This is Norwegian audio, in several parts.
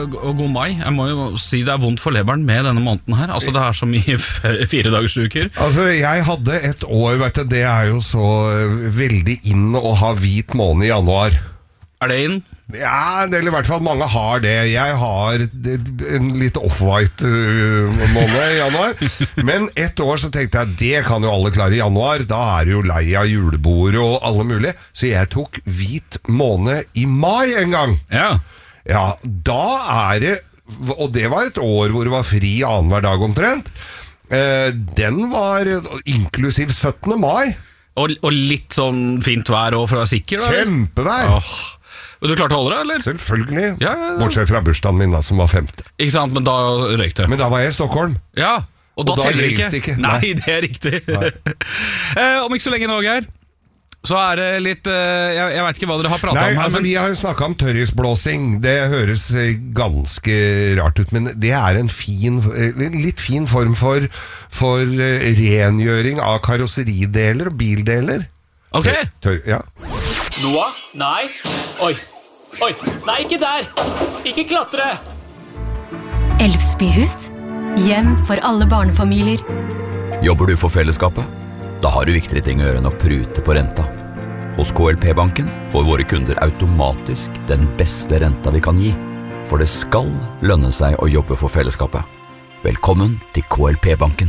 og god mai. Jeg må jo si det vondt for leveren med denne måneden her. Altså det så mye 4-dagersuker. Altså jeg hadde et år, vet du, det jo så veldig inn å ha hvit måned i januar. Det inn? Ja, eller i hvert fall mange har det. Jeg har en litt off-white måned i januar. Men et år så tenkte jeg, det kan jo alle klare i januar. Da det jo lei av julebord og alle mulige. Så jeg tok hvit måned i mai en gang. Ja, da det, og det var et år hvor det var fri annenhver dag omtrent. Den var inklusiv 17. mai. Og litt sånn fint vær og for å være sikker da? Kjempevær. Og du klarte å holde det, eller? Selvfølgelig. Bortsett fra bursdagen min da, som var 5. Ikke sant, men da røykte. Men da var jeg i Stockholm. Ja, og da teller det ikke. Nei, det riktig. Om ikke så lenge nå, Geir, så det litt jeg vet ikke hva dere har pratet om her. Altså, vi har jo snakket om tørrisblåsing. Det høres ganske rart ut, men det en litt fin form for rengjøring av karosserideler og bildeler. Ok. Ja. Noah? Nei. Oi, nei, ikke der. Ikke klatre. Elvsbyhus, hjem for alle barnefamilier. Jobber du for fellesskapet? Da har du viktigere ting å gjøre enn å prute på renta. Hos KLP-banken får våre kunder automatisk den beste renta vi kan gi. For det skal lønne seg å jobbe for fellesskapet. Velkommen til KLP-banken.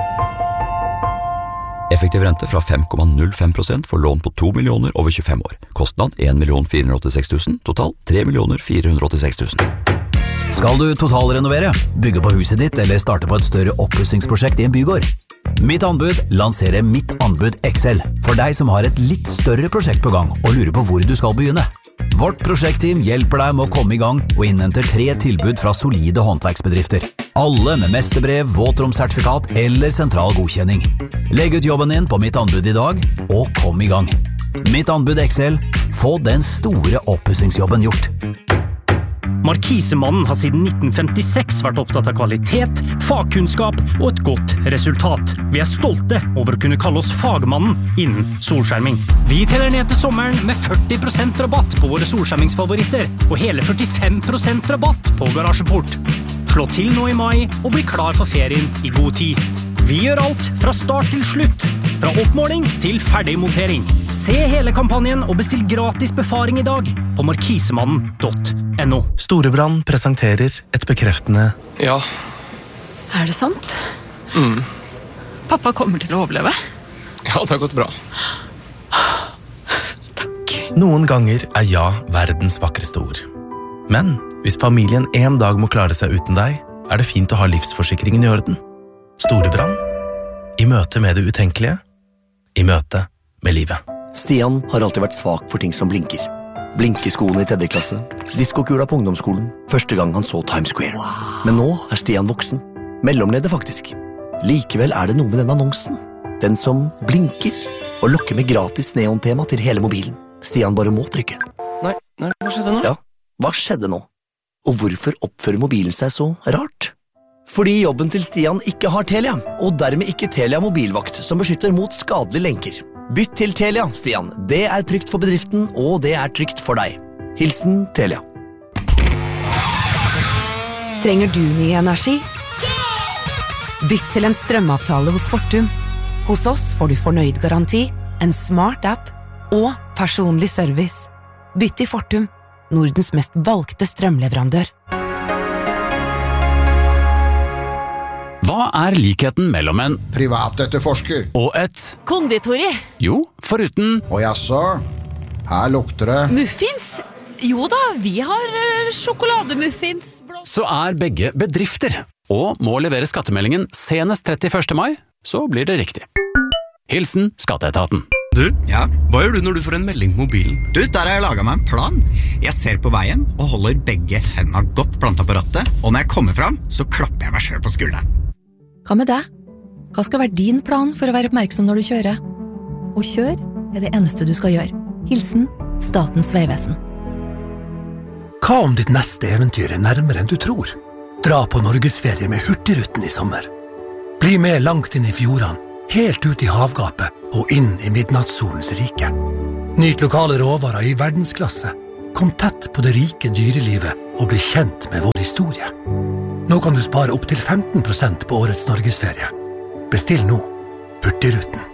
Effektiv rente fra 5,05% for lån på 2 millioner over 25 år. Kostnad 1 486 000, total 3 486 000. Skal du totalrenovere, bygge på huset ditt eller starte på et større oppussingsprosjekt i en bygård? Mitt anbud lanserer Mitt anbud XL for deg som har et litt større prosjekt på gang og lurer på hvor du skal begynne. Vårt prosjektteam hjelper deg med å komme i gang og innhenter 3 tilbud fra solide håndverksbedrifter. Alle med mesterbrev, våtromsertifikat eller sentral godkjenning. Legg ut jobben din på Mitt anbud i dag, og kom i gang. Mitt anbud XL, få den store oppussingsjobben gjort. Markisemannen har siden 1956 vært opptatt av kvalitet, fagkunnskap og et godt resultat. Vi stolte over å kunne kalle oss fagmannen innen solskjerming. Vi teller ned til sommeren med 40% rabatt på våre solskjermingsfavoritter, og hele 45% rabatt på garasjeport. Slå til nå i mai og bli klar for ferien i god tid. Vi gjør alt fra start til slutt, fra oppmåling til ferdigmontering. Se hele kampanjen og bestill gratis befaring i dag på markisemannen.no. Storebrand presenterer et bekreftende ja. Det sant? Pappa kommer til å overleve? Ja, det har gått bra. Takk. Noen ganger ja verdens vakreste ord. Men hvis familien en dag må klare seg uten deg, det fint å ha livsforsikringen i orden. Storebrand. I møte med det utenkelige. I møte med livet. Stian har alltid vært svak for ting som blinker. Blinkeskoene i 3. klasse, diskokula på ungdomsskolen, første gang han så Times Square. Men nå Stian voksen. Mellomleder faktisk. Likevel det noe med den annonsen. Den som blinker og lokker med gratis neontema til hele mobilen. Stian bare må trykke. Nei, hva skjedde nå? Ja, hva skjedde nå? Og hvorfor oppfører mobilen seg så rart? Fordi jobben til Stian ikke har Telia, og dermed ikke Telia mobilvakt som beskytter mot skadelige lenker. Bytt til Telia, Stian. Det trygt for bedriften, og det trygt for deg. Hilsen Telia. Trenger du ny energi? Bytt til en strømavtale hos Fortum. Hos oss får du fornøyd garanti, en smart app og personlig service. Bytt til Fortum, Nordens mest valgte strømleverandør. Hva likheten mellom en privatetterforsker og et konditori? Jo, foruten og jaså, her lukter det muffins? Jo da, vi har sjokolademuffins. Så begge bedrifter og må levere skattemeldingen senest 31. mai, så blir det riktig. Hilsen Skatteetaten. Du, hva gjør du når du får en melding på mobilen? Du, der har jeg laget meg en plan. Jeg ser på veien og holder begge hendene godt plantet på rattet, og når jeg kommer fram, så klapper jeg meg selv på skulderen. Hva med deg? Hva skal være din plan for å være oppmerksom når du kjører? Og kjør det eneste du skal gjøre. Hilsen Statens vegvesen. Hva om ditt neste eventyr nærmere enn du tror? Dra på Norgesferie med Hurtigruten i sommer. Bli med langt inn i fjordene, helt ut i havgapet og inn i midnattssolens rike. Nyt lokale råvarer i verdensklasse. Kom tett på det rike dyrelivet og bli kjent med vår historie. Nå kan du spare opp til 15% på årets norgesferie. Bestill nå. Hurtigruten.